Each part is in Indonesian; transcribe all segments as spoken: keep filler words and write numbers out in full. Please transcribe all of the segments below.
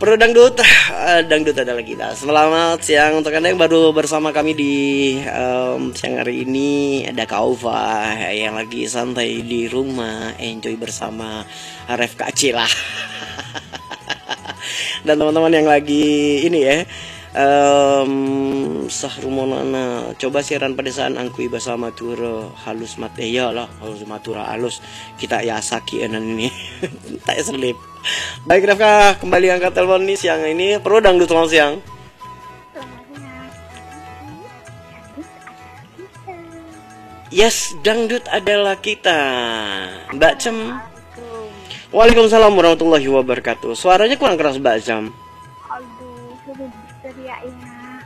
Pro Dangdut, uh, Dangdut adalah kita. Selamat siang untuk Anda yang baru bersama kami di um, siang hari ini. Ada Kaufa yang lagi santai di rumah, enjoy bersama Ref Kacil lah. Dan teman-teman yang lagi ini ya, um, sahrumonana coba siaran pedesaan angkui bersama turo halus mate ya lah, halus matura halus kita ya saki enan ini. Tak selip. Baik Rafka, kembali angkat telepon nih siang ini. Pro Dangdut, selamat siang. Yes, Dangdut adalah kita. Mbak Cem. Waalaikumsalam warahmatullahi wabarakatuh. Suaranya kurang keras Mbak Cem. Aduh, sudah berteriak ya.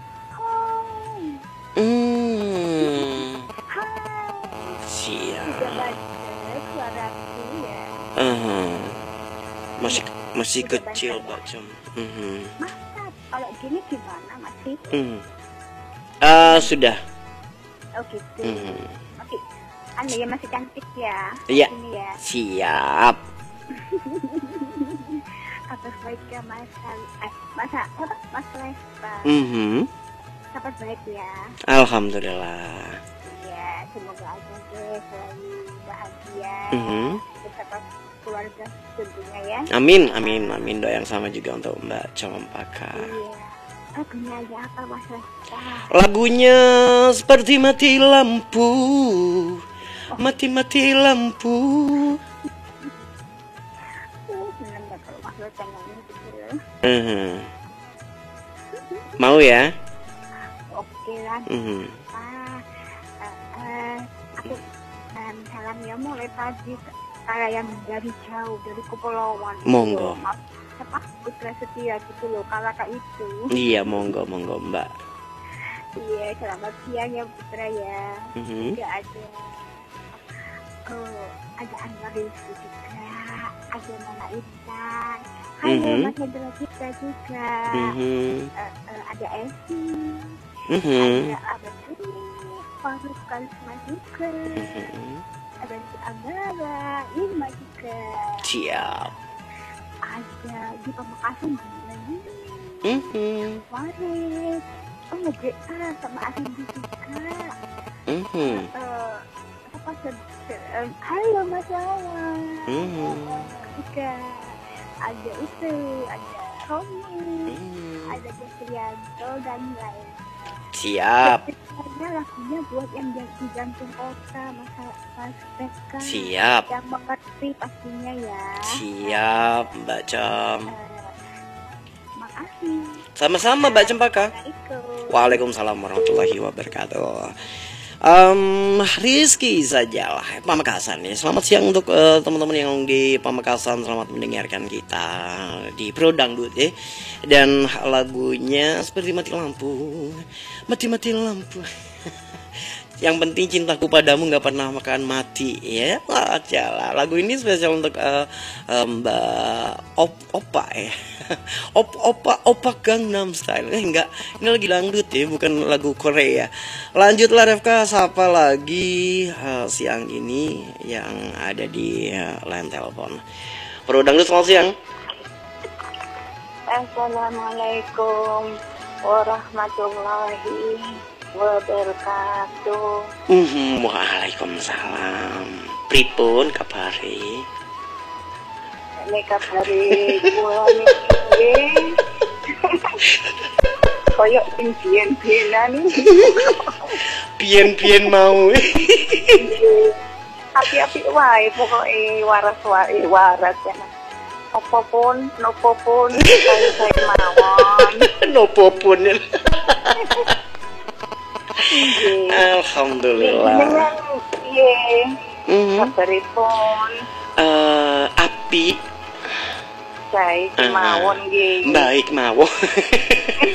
Hmm. Siap. Sudah baca suaraku ya. Uh-huh. Masih masih kecil Mbak Cem. Uh-huh. Masa kalau gini gimana masih? Uh. Uh, sudah. Oh gitu. Uh-huh. Masih, anda ya masih cantik ya. Iya. Ya. Siap. Kabar baiknya Mas eh, Masa apa Mas Lesta? Mhm. Kabar baik ya. Alhamdulillah. Iya, semoga aja deh selalu bahagia. Mhm. Bersama keluarga tentunya ya. Amin, amin, amin. Doa yang sama juga untuk Mbak Cempaka. Iya. Lagunya aja apa Mas Lesta? Lagunya seperti mati lampu, mati-mati lampu. Oh, seneng banget kalau Mas Lesta nyanyi gitu. Uh-huh. Mau ya? Oke lah. Uh-huh. Ah, eh, eh, aku um, salam ya mulai tadi kayak yang dari jauh dari kepulauan. Monggo. Apa Putra Setia gitu loh, kalau kak itu. Iya, monggo, monggo Mbak. Iya, selamat siang ya Putra ya. Uh-huh. Juga ada, oh, ada Anwar Rizky juga, ada Mama Intan, halo Mhm. Mas Hendra kita juga, Uh-huh. Eh, eh, ada Esi, Uh-huh. ada Abang Dini, Faruk Karisma juga, Uh-huh. ada si Anggara, Irma juga, Siap. ada di Pamekasan juga nih. Uh-huh. Waris, oh nge-G A sama Asli juga. Uh-huh. Eh, apa se- se- eh, halo Mas Lawan. Mhm. Juga ada itu, ada Romi, Mhm. ada Jasrianto dan lain. Siap. Ada lagunya buat yang di jantung kota, Mas Mas Peka. Siap. Yang mengerti pastinya ya. Siap Mbak Cem. Eh, makasih. Sama-sama Mbak Cempaka. Assalamualaikum. Waalaikumsalam warahmatullahi wabarakatuh. Um, Rizky saja lah Pamekasan ya. Selamat siang untuk uh, teman-teman yang di Pamekasan. Selamat mendengarkan kita di Pro Dangdut ya. Dan lagunya seperti mati lampu, mati-mati lampu. Yang penting cintaku padamu nggak pernah makan mati ya. Aja lah. Lagu ini spesial untuk uh, uh, Mbak Op Opa ya. Op Opa Opa Gangnam Style. Eh enggak, ini lagi dangdut ya, bukan lagu Korea. Lanjutlah Revka, sapa lagi uh, siang ini yang ada di uh, line telepon. Pro Dangdut, selamat siang. Assalamualaikum warahmatullahi wabarakatuh. Mhm, waalaikumsalam. Pripun kabare? Nek kabare kula niki koyo sing biyen-biyenan Bien-bien mau. api-api wae pokoke waras wae waras ya. Apapun, nopopun, saya mawon. Nopo pun. Alhamdulillah. Iya. Mhm. Kabaripun Eh, api. saya mawon nggih. Baik mawon.